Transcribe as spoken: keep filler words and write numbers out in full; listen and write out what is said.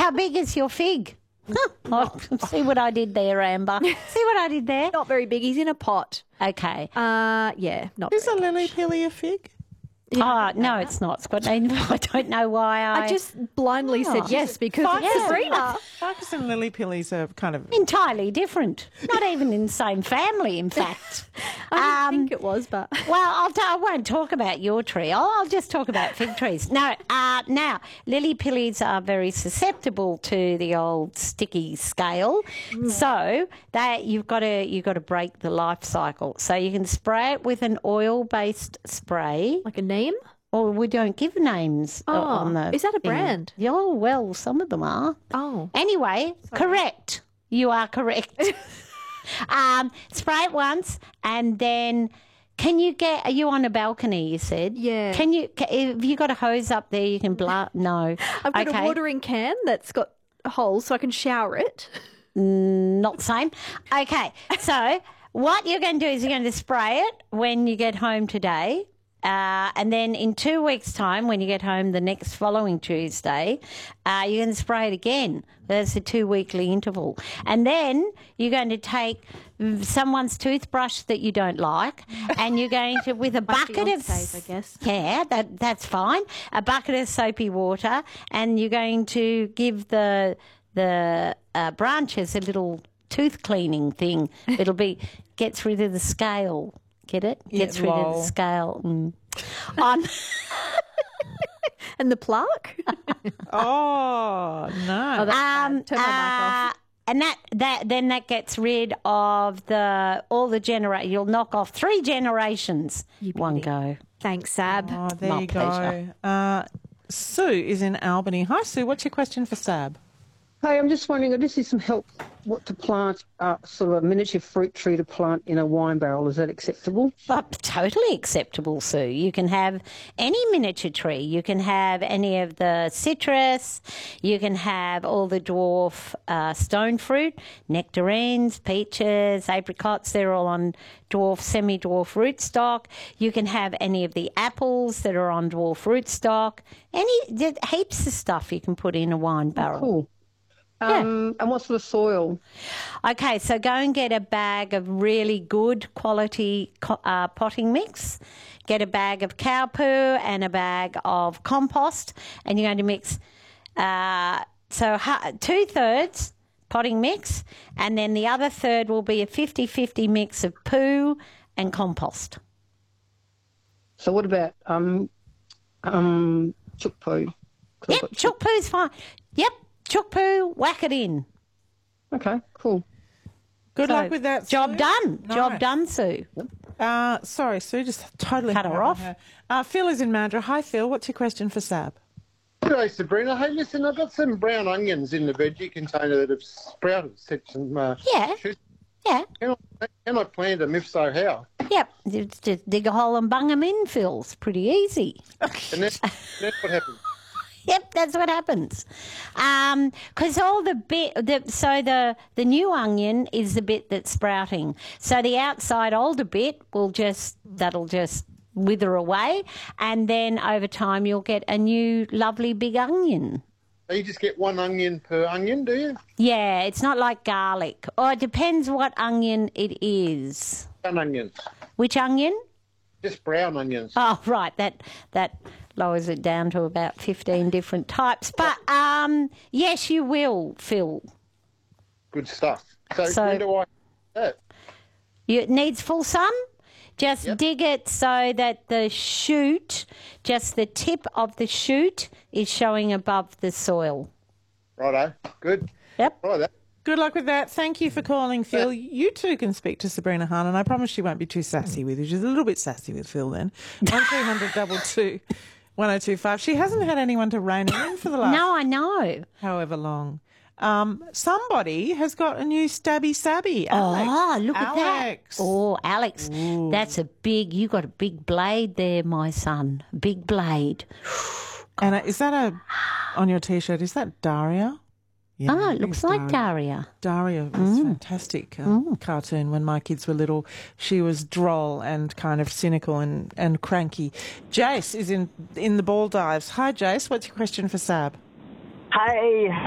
How big is your fig? Huh. Oh, see what I did there, Amber. See what I did there? Not very big. He's in a pot. Okay. Uh, yeah, not Is a very lily much. pilly a fig? Oh, no, it's not. It's got no, I don't know why I... I just blindly Oh. said yes because Ficus it's and- Sabrina. Ficus and lily pillies are kind of... Entirely different. Not even in the same family, in fact. I Um, didn't think it was, but Well, I'll t- I won't talk about your tree. I'll, I'll just talk about fig trees. No, uh, now, lily pillies are very susceptible to the old sticky scale. So that you've got to you've got to break the life cycle. So you can spray it with an oil-based spray. like a name. Or we don't give names uh, Oh, on the is that a thing. brand? Yeah, oh, well, some of them are. Oh, Anyway, correct. You are correct. um, spray it once and then can you get, are you on a balcony, you said? Yeah. Can you, ca- have you got a hose up there you can blow? No. I've got okay. a watering can that's got holes so I can shower it. Not the same. Okay, so what you're going to do is you're going to spray it when you get home today. Uh, and then in two weeks' time, when you get home the next following Tuesday, uh, you're going to spray it again. That's a two-weekly interval. And then you're going to take someone's toothbrush that you don't like, and you're going to, with a bucket of... fiance's, I guess. Yeah, that that's fine. A bucket of soapy water, and you're going to give the the uh, branches a little tooth cleaning thing. It'll be gets rid of the scale. Get it? Yeah, Gets rid of lol. the scale. Mm. On And the plaque? Oh, no. Oh, that's um, bad. Turn my mic off. uh, and that, that then that gets rid of the all the genera. You'll knock off three generations one go. Thanks, Sab. oh, there my you pleasure. go. Uh, Sue is in Albany. Hi, Sue. What's your question for Sab? Hey, I'm just wondering, I just need some help what to plant, uh, sort of a miniature fruit tree to plant in a wine barrel. Is that acceptable? But totally acceptable, Sue. You can have any miniature tree. You can have any of the citrus. You can have all the dwarf uh, stone fruit, nectarines, peaches, apricots. They're all on dwarf, semi-dwarf rootstock. You can have any of the apples that are on dwarf rootstock. Any there's heaps of stuff you can put in a wine barrel. Cool. Um, And what sort of soil? Okay, so go and get a bag of really good quality co- uh, potting mix. Get a bag of cow poo and a bag of compost, and you're going to mix uh, so ha- two thirds potting mix, and then the other third will be a fifty-fifty mix of poo and compost. So what about um, um, chook poo? 'Cause I've Yep, got chook poo's fine. Yep, chook poo, whack it in. Okay, cool. Good So, luck with that, Job Sue. done. Job Nice. done, Sue. Uh, sorry, Sue, just totally Cut hung her up on off. her. Uh, Phil is in Mandurah. Hi, Phil. What's your question for Sab? G'day, Sabrina. Hey, listen, I've got some brown onions in the veggie container that have sprouted. Said some. Uh, Yeah. shoots. Yeah. Can I, can I plant them? If so, how? Yep, just, just dig a hole and bung them in, Phil. It's pretty easy. And then, then what happens? Yep, that's what happens. Because all the bit, the, so the the new onion is the bit that's sprouting. So the outside older bit will just that'll just wither away, and then over time you'll get a new lovely big onion. So you just get one onion per onion, do you? Yeah, it's not like garlic. Or it depends what onion it is. Brown onions. Which onion? Just brown onions. Oh, right. That that lowers it down to about fifteen different types. But um, yes, you will, Phil. Good stuff. So, So- when do I do that? You, it needs full sun. Just Yep. dig it so that the shoot, just the tip of the shoot, is showing above the soil. Righto. Good. Yep. Righto. Good luck with that. Thank you for calling, Phil. You too can speak to Sabrina Hahn, and I promise she won't be too sassy with you. She's a little bit sassy with Phil then. one three hundred two two one oh two five. She hasn't had anyone to rein her in for the last No, I know. however long. Um, somebody has got a new stabby sabby. Alex. Oh, look Alex. at that. Oh, Alex, that's a big, you got a big blade there, my son. Big blade. And uh, is that a on your T-shirt? Is that Daria? Yeah, Oh, I it think looks it's like Daria. Daria was a fantastic um, cartoon when my kids were little. She was droll and kind of cynical and, and cranky. Jace is in in the ball dives. Hi, Jace. What's your question for Sab? Hey,